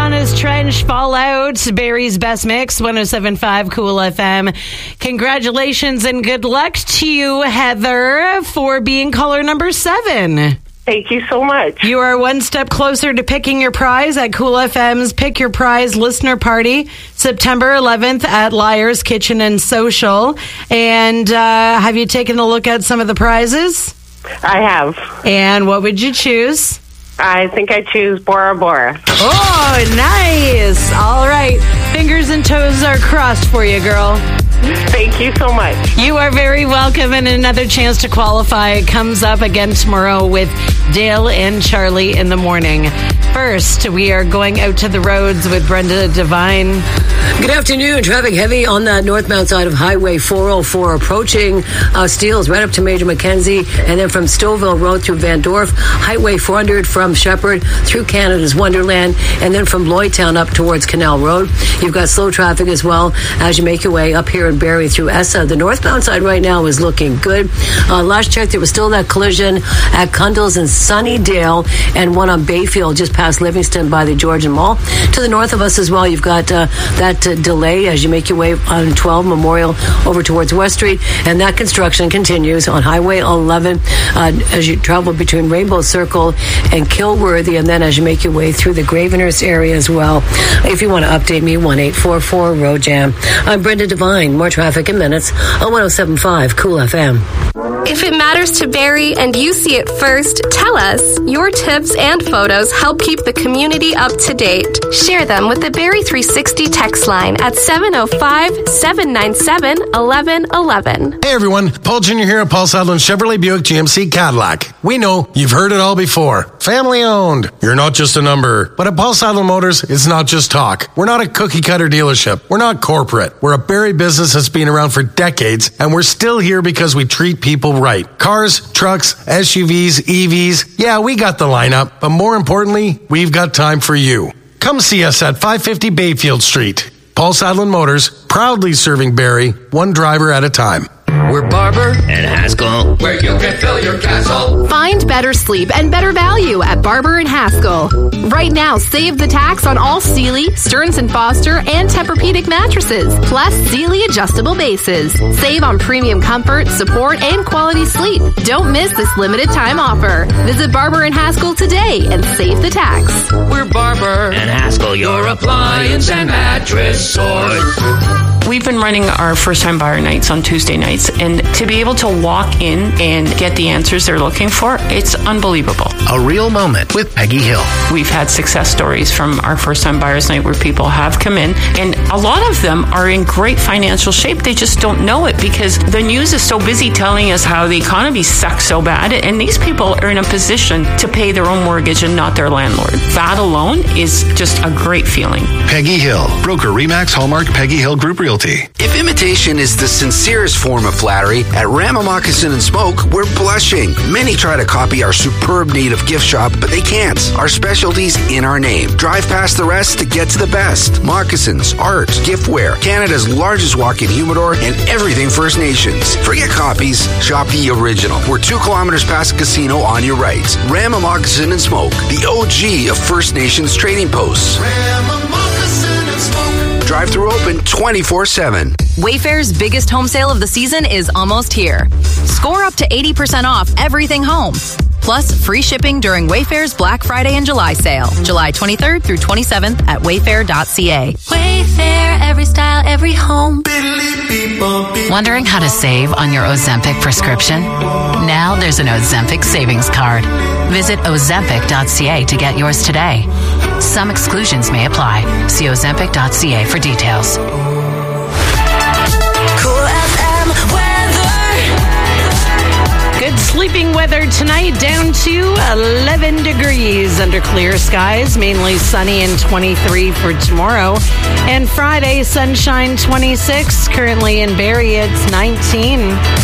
Rihanna's Trench, Fallout, Barry's Best Mix, 107.5 Cool FM. Congratulations and good luck to you, Heather, for being caller number 7. Thank you so much. You are one step closer to picking your prize at Cool FM's Pick Your Prize Listener Party, September 11th at Liar's Kitchen and Social. And have you taken a look at some of the prizes? I have. And what would you choose? I think I choose Bora Bora. Oh, nice. All right. Fingers and toes are crossed for you, girl. Thank you so much. You are very welcome, and another chance to qualify comes up again tomorrow with Dale and Charlie in the morning. First, we are going out to the roads with Brenda Devine. Good afternoon. Traffic heavy on that northbound side of Highway 404 approaching Steeles right up to Major Mackenzie, and then from Stouffville Road through Van Dorp, Highway 400 from Shepherd through Canada's Wonderland, and then from Lloydtown up towards Canal Road. You've got slow traffic as well as you make your way up here in Barrie through Essa. The northbound side right now is looking good. Last check, there was still that collision at Cundles and Sunnydale, and one on Bayfield just past Livingston by the Georgian Mall. To the north of us as well, you've got that delay as you make your way on 12 Memorial over towards West Street, and that construction continues on Highway 11 as you travel between Rainbow Circle and Kilworthy, and then as you make your way through the Gravenhurst area as well. If you want to update me, 1-844 Road Jam. I'm Brenda Devine. More traffic in minutes on 107.5 Cool FM. If it matters to Barrie and you see it first, tell us. Your tips and photos help keep the community up to date. Share them with the Barrie 360 text line at 705-797-1111. Hey everyone, Paul Jr. here at Paul Sadlin Chevrolet Buick GMC Cadillac. We know you've heard it all before. Family owned. You're not just a number. But at Paul Sadlin Motors, it's not just talk. We're not a cookie cutter dealership. We're not corporate. We're a Barrie business that's been around for decades, and we're still here because we treat people right. Cars, trucks, SUVs, EVs, yeah, we got the lineup, but more importantly, we've got time for you. Come see us at 550 Bayfield Street. Paul Sadlin Motors, proudly serving Barrie, one driver at a time. We're Barber and Haskell, where you can fill your castle. Find better sleep and better value at Barber and Haskell. Right now, save the tax on all Sealy, Stearns & Foster, and Tempur-Pedic mattresses, plus Sealy adjustable bases. Save on premium comfort, support, and quality sleep. Don't miss this limited time offer. Visit Barber and Haskell today and save the tax. We're Barber and Haskell, your appliance and mattress source. We've been running our first-time buyer nights on Tuesday nights, and to be able to walk in and get the answers they're looking for, it's unbelievable. A real moment with Peggy Hill. We've had success stories from our first-time buyers night where people have come in, and a lot of them are in great financial shape. They just don't know it because the news is so busy telling us how the economy sucks so bad, and these people are in a position to pay their own mortgage and not their landlord. That alone is just a great feeling. Peggy Hill, broker Remax Hallmark Peggy Hill Group Realty. If imitation is the sincerest form of flattery, at Rama Moccasin and Smoke, we're blushing. Many try to copy our superb native gift shop, but they can't. Our specialty's in our name. Drive past the rest to get to the best. Moccasins, art, giftware, Canada's largest walk-in humidor, and everything First Nations. Forget copies, shop the original. We're 2 kilometers past the casino on your right. Rama Moccasin and Smoke, the OG of First Nations trading posts. Rama Moccasin and Smoke. Drive-thru open 24/7. Wayfair's biggest home sale of the season is almost here. Score up to 80% off everything home. Plus, free shipping during Wayfair's Black Friday and July sale. July 23rd through 27th at wayfair.ca. Wayfair, every style, every home. Wondering how to save on your Ozempic prescription? Now there's an Ozempic savings card. Visit ozempic.ca to get yours today. Some exclusions may apply. See ozempic.ca for details. Cool FM weather. Good sleeping weather tonight, down to 11 degrees under clear skies, mainly sunny and 23 for tomorrow. And Friday, sunshine 26. Currently in Barrie, it's 19.